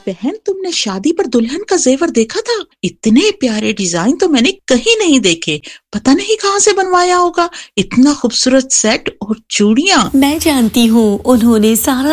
बहन, तुमने शादी पर दुल्हन का जेवर देखा था? इतने प्यारे डिजाइन तो मैंने कहीं नहीं देखे। पता नहीं कहाँ से बनवाया होगा। इतना खूबसूरत सेट और चूड़ियां। मैं जानती हूँ, उन्होंने सारा